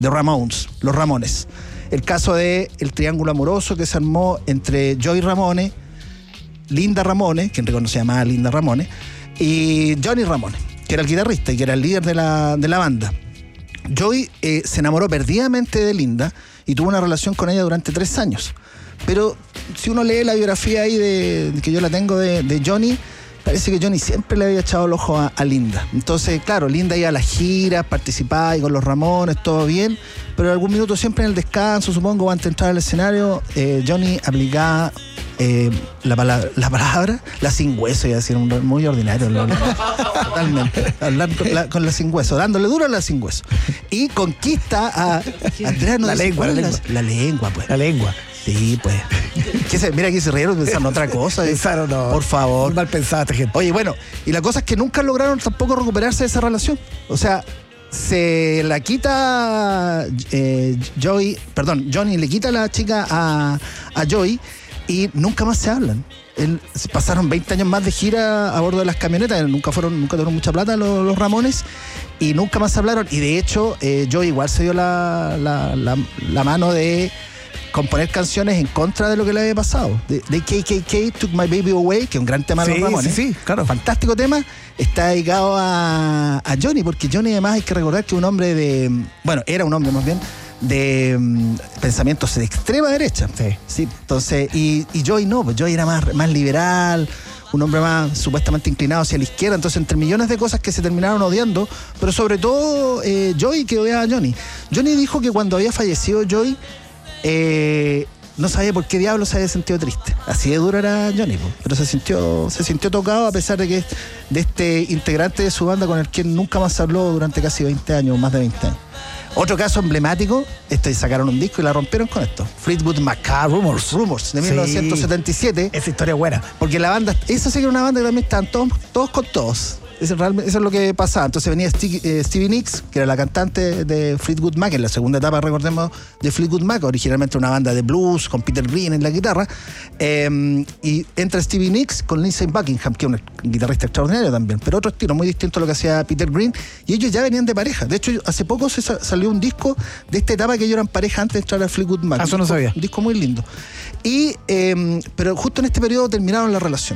The Ramones, los Ramones. El caso de el triángulo amoroso que se armó entre Joey Ramone, Linda Ramone, quien se llamaba Linda Ramone, y Johnny Ramone, que era el guitarrista y que era el líder de la banda. Joey se enamoró perdidamente de Linda y tuvo una relación con ella durante 3 años. Pero si uno lee la biografía ahí que yo la tengo de Johnny, parece que Johnny siempre le había echado el ojo a Linda. Entonces, claro, Linda iba a las giras, participaba y con los Ramones, todo bien, pero en algún minuto, siempre en el descanso, supongo, antes de entrar al escenario, Johnny aplicaba la palabra, la sin hueso, iba a decir, muy ordinario. Totalmente. Hablar con la sin hueso, dándole duro a la sin hueso. Y conquista a Andrea. La lengua. La lengua, pues. La lengua. Sí, pues. Mira aquí se rieron pensando otra cosa. Pensaron, no. Por favor. Muy mal pensada esta gente. Oye, bueno, y la cosa es que nunca lograron tampoco recuperarse de esa relación. O sea, se la quita Johnny le quita a la chica a Joey y nunca más se hablan. Pasaron 20 años más de gira a bordo de las camionetas, nunca tuvieron mucha plata los Ramones y nunca más se hablaron. Y de hecho, Joey igual se dio la mano de componer canciones en contra de lo que le había pasado. De KKK, Took My Baby Away, que es un gran tema de los Ramones. Sí, claro. Fantástico tema. Está dedicado a Johnny, porque Johnny además hay que recordar que era un hombre más bien, de pensamientos de extrema derecha. Sí. Entonces, y Joey no, pues Joey era más liberal, un hombre más supuestamente inclinado hacia la izquierda. Entonces, entre millones de cosas que se terminaron odiando, pero sobre todo Joey, que odiaba a Johnny. Johnny dijo que cuando había fallecido Joey, no sabía por qué diablos se había sentido triste. Así de duro era Johnny, pero se sintió tocado a pesar de este integrante de su banda con el que nunca más se habló durante casi 20 años, más de 20 años. Otro caso emblemático, sacaron un disco y la rompieron con esto. Fleetwood Mac. Rumors, de 1977. Esa historia es buena. Porque la banda, esa sí que era una banda que también estaban todos con todos. Eso es lo que pasaba. Entonces venía Stevie Nicks, que era la cantante de Fleetwood Mac, en la segunda etapa, recordemos, de Fleetwood Mac, originalmente una banda de blues con Peter Green en la guitarra, y entra Stevie Nicks con Lindsey Buckingham, que es un guitarrista extraordinario también, pero otro estilo muy distinto a lo que hacía Peter Green, y ellos ya venían de pareja. De hecho, hace poco salió un disco de esta etapa que ellos eran pareja antes de entrar a Fleetwood Mac. Eso no sabía. Un disco muy lindo. Pero justo en este periodo terminaron la relación.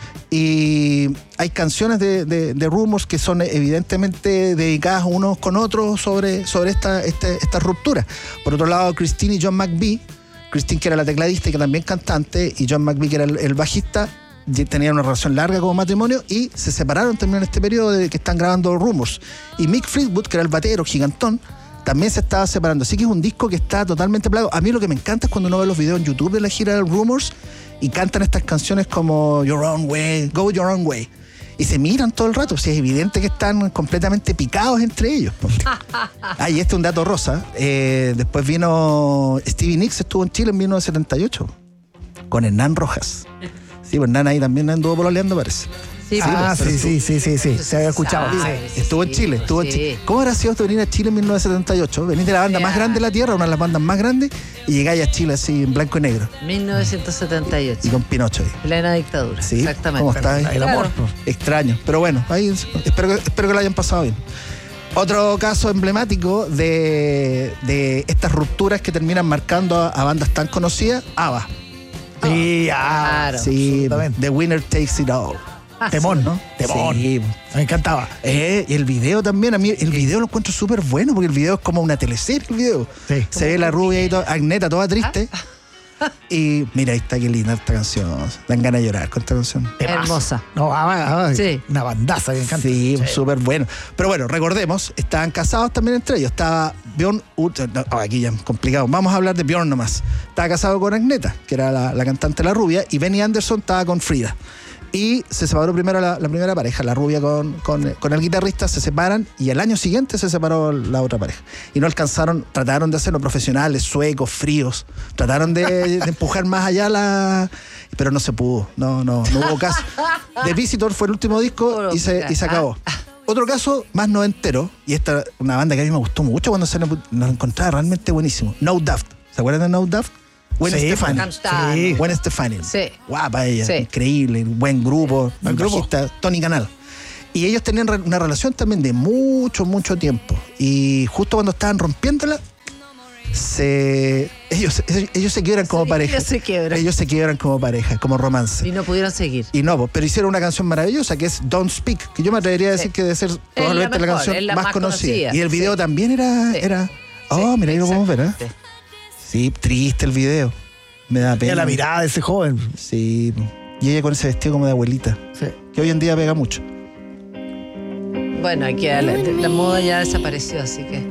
Y hay canciones de Rumors que son evidentemente dedicadas unos con otros sobre esta ruptura. Por otro lado, Christine y John McVie, Christine, que era la tecladista y que también cantante, y John McVie, que era el bajista, tenían una relación larga como matrimonio y se separaron también en este periodo de que están grabando Rumors. Y Mick Fleetwood, que era el batero gigantón, también se estaba separando. Así que es un disco que está totalmente plagado. A mí lo que me encanta es cuando uno ve los videos en YouTube de la gira de Rumors y cantan estas canciones como Your Own Way, Go Your Own Way. Y se miran todo el rato. O sea, es evidente que están completamente picados entre ellos. Y este es un dato rosa. Después vino Stevie Nicks, estuvo en Chile en 1978 con Hernán Rojas. Sí, pues Hernán ahí también anduvo pololeando, parece. Sí, se había escuchado. Estuvo en Chile. ¿Cómo habrá sido esto venir a Chile en 1978? Venís de la banda más grande de la Tierra, una de las bandas más grandes, y llegáis a Chile así en blanco y negro. 1978. Y con Pinocho ahí. Plena dictadura. Sí. Exactamente. ¿Cómo está ahí? El amor. Extraño. Pero bueno, ahí espero que lo hayan pasado bien. Otro caso emblemático de estas rupturas que terminan marcando a bandas tan conocidas, ABBA. Sí, claro. Sí, The Winner Takes It All. Temón, ¿no? Temón. Sí. Me encantaba. Y el video también, a mí el video lo encuentro súper bueno, porque el video es como una teleserie, el video. Sí. Se ve la rubia y toda, Agneta toda triste. Y mira, ahí está, qué linda esta canción. Dan ganas de llorar con esta canción. Hermosa. No, sí. Una bandaza, me encanta. Sí, súper bueno. Pero bueno, recordemos, estaban casados también entre ellos. Estaba Björn aquí ya complicado. Vamos a hablar de Björn nomás. Estaba casado con Agneta, que era la cantante La Rubia, y Benny Andersson estaba con Frida. Y se separó primero la primera pareja, la rubia con el guitarrista, se separan y al año siguiente se separó la otra pareja. Y no alcanzaron, trataron de hacerlo profesionales, suecos, fríos, trataron de empujar más allá pero no se pudo, no hubo caso. The Visitor fue el último disco y se acabó. Otro caso más noventero, y esta una banda que a mí me gustó mucho cuando nos encontraba realmente buenísimo, No Doubt. ¿Se acuerdan de No Doubt? Gwen Stefani. Gwen Stefani. Sí. Guapa ella, increíble, buen grupo, bajista, Tony Canal. Y ellos tenían una relación también de mucho, mucho tiempo. Y justo cuando estaban rompiéndola, ellos se quiebran como pareja. Ellos se quiebran como pareja, como romance. Y no pudieron seguir. Y no, pero hicieron una canción maravillosa que es Don't Speak, que yo me atrevería a decir que debe ser probablemente la canción más conocida. Y el video también era mira, ahí lo podemos ver, ¿eh? Sí, triste el video. Me da pena. La mirada de ese joven. Sí. Y ella con ese vestido como de abuelita. Sí. Que hoy en día pega mucho. Bueno, aquí la moda ya desapareció, así que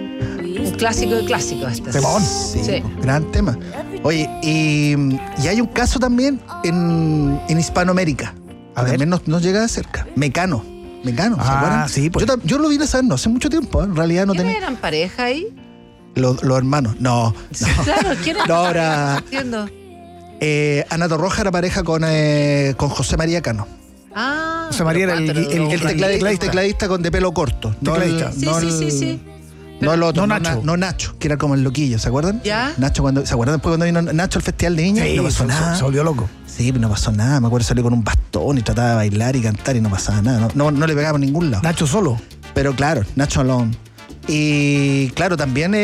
un clásico de clásicos este. Temón. Sí. Gran tema. Oye, y hay un caso también en Hispanoamérica. También nos llega de cerca. Mecano, ¿se acuerdan? Sí, pues. Yo lo vine a saber no hace mucho tiempo, en realidad no tenía. ¿Eran pareja ahí? Los hermanos, no. Claro, ¿quién era? No, ahora. Entiendo. Ana Torroja era pareja con José María Cano. José María era el tecladista de pelo corto. Sí. No el otro, no Nacho, que era como el loquillo, ¿se acuerdan? ¿Ya? Nacho, ¿se acuerdan después cuando vino Nacho al Festival de Viña? Sí, no pasó nada. Se volvió loco. Sí, no pasó nada. Me acuerdo, salió con un bastón y trataba de bailar y cantar y no pasaba nada. No le pegaba por ningún lado. Nacho solo. Pero claro, Nacho alone. Y claro, también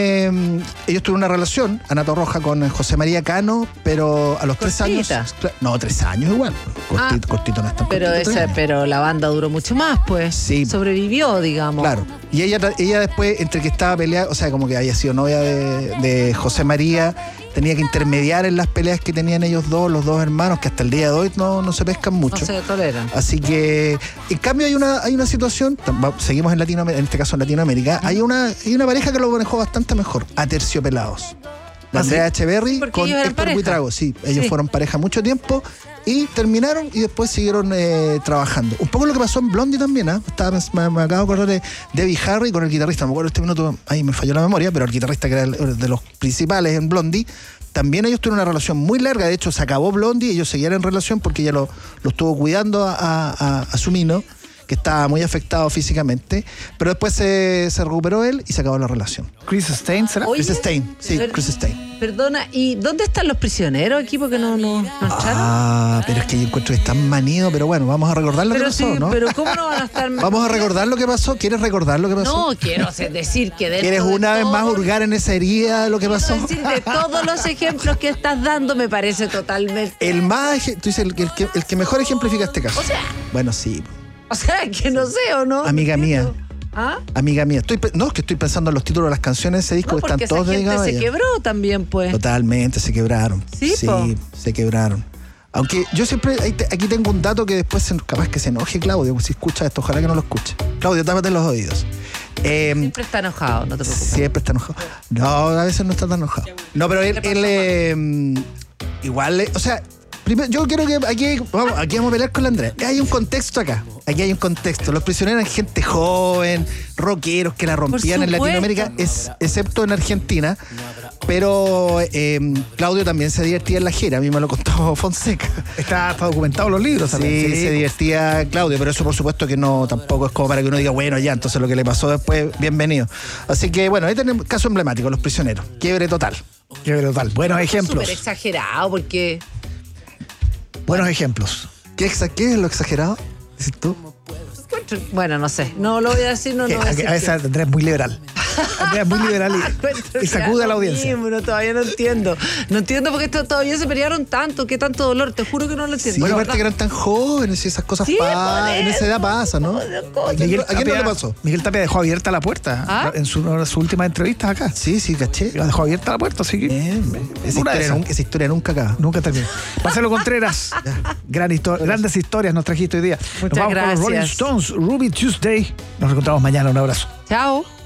ellos tuvieron una relación, Ana Torroja, con José María Cano, pero a los 3 años. No, 3 años igual. Cortito no es tan cortito. Pero la banda duró mucho más, pues. Sí. Sobrevivió, digamos. Claro. Y ella después, entre que estaba peleada, o sea, como que había sido novia de José María, tenía que intermediar en las peleas que tenían ellos dos, los dos hermanos, que hasta el día de hoy no se pescan mucho. No se toleran. Así que, en cambio, hay una situación, seguimos en Latinoamérica, en este caso en Latinoamérica, hay una pareja que lo manejó bastante mejor, Aterciopelados. La Andrea Echeverry con Héctor Buitrago. Sí, ellos fueron pareja mucho tiempo y terminaron y después siguieron trabajando. Un poco lo que pasó en Blondie también, ¿eh? Me acabo de acordar de Debbie Harry con el guitarrista. Me acuerdo este minuto, ahí me falló la memoria, pero el guitarrista que era de los principales en Blondie, también ellos tuvieron una relación muy larga. De hecho, se acabó Blondie y ellos seguían en relación porque ella lo estuvo cuidando a su mino, que estaba muy afectado físicamente, pero después se recuperó él y se acabó la relación. ¿Chris Stein será? Chris Stein, sí, Chris Stein. Perdona, ¿y dónde están los prisioneros aquí? Porque no echaron. Pero es que yo encuentro que están manidos, pero bueno, vamos a recordar lo que pasó, ¿no? Pero ¿cómo no van a estar? Vamos a recordar lo que pasó. ¿Quieres recordar lo que pasó? No, quiero decir que ¿Quieres una vez más hurgar en esa herida de lo que pasó? Decir, de todos los ejemplos que estás dando me parece totalmente. Tú dices el que mejor ejemplifica este caso. O sea. Bueno, sí. O sea, que no sé o no. Amiga mía. ¿Ah? Amiga mía. Es que estoy pensando en los títulos de las canciones de ese disco que están todos dedicados a ella. Se quebró también, pues. Totalmente, se quebraron. Sí, se quebraron. Aunque yo siempre, aquí tengo un dato que después capaz que se enoje Claudio, si escucha esto, ojalá que no lo escuche. Claudio, tápate los oídos. Siempre está enojado, no te preocupes. Siempre está enojado. No, a veces no está tan enojado. No, pero él igual, o sea, primero, yo quiero que aquí vamos a pelear con la Andrea. Hay un contexto acá. Aquí hay un contexto. Los prisioneros eran gente joven, rockeros que la rompían en Latinoamérica, excepto en Argentina. Pero Claudio también se divertía en la gira. A mí me lo contó Fonseca. Está documentado en los libros también. Sí, se divertía Claudio, pero eso por supuesto que no, tampoco es como para que uno diga, bueno, ya, entonces lo que le pasó después, bienvenido. Así que bueno, ahí tenemos caso emblemático, los prisioneros. Quiebre total. Buenos ejemplos. Súper exagerado, porque... Buenos ejemplos. ¿Qué es lo exagerado? ¿Dices tú? Bueno, no sé. No lo voy a decir, no voy a decir. A veces Andrés es muy liberal. Andrés es muy liberal y sacude a la audiencia. Todavía no entiendo. No entiendo por qué todavía se pelearon tanto. Qué tanto dolor. Te juro que no lo entiendo. Sí, bueno, aparte que eran tan jóvenes y esas cosas en esa edad pasan, ¿no? ¿A quién no le pasó? Miguel Tapia dejó abierta la puerta en sus últimas entrevistas acá. Sí, caché. La dejó abierta la puerta, así que... Esa historia nunca acaba. Nunca termina. Marcelo Contreras, grandes historias nos trajiste hoy día. Muchas gracias. Nos vamos con los Rolling Stones, Ruby Tuesday. Nos encontramos mañana. Un abrazo. Chao.